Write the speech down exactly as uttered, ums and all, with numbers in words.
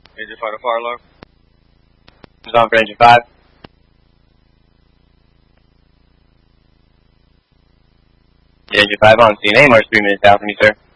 Ranger five to fire alarm. It's on for Ranger five. Ranger five on scene. Any more three minutes out from you, sir.